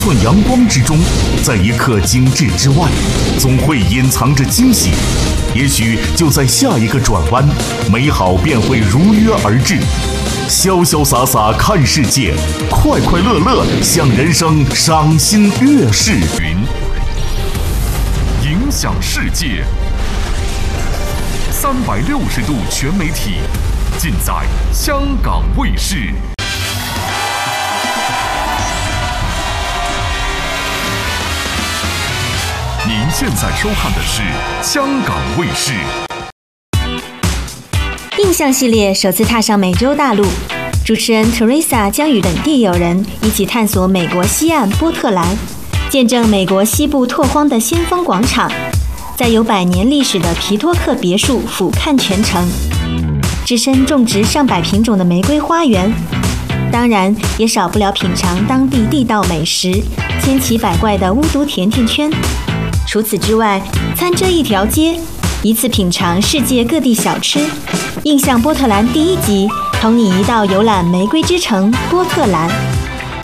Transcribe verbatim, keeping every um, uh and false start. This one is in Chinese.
寸阳光之中，在一刻精致之外，总会隐藏着惊喜。也许就在下一个转弯，美好便会如约而至。潇潇洒洒看世界，快快乐乐向人生赏心悦事。云影响世界，三百六十度全媒体，尽在香港卫视。您现在收看的是香港卫视。 印象系列首次踏上美洲大陆，主持人 Teresa 将与本地友人一起探索美国西岸波特兰，见证美国西部拓荒的先锋广场，在有百年历史的皮托克别墅俯瞰全城，置身种植上百品种的玫瑰花园，当然也少不了品尝当地地道美食，千奇百怪的巫毒甜甜圈。除此之外，参这一条街，一次品尝世界各地小吃。印象波特兰第一集，同你一道游览玫瑰之城波特兰。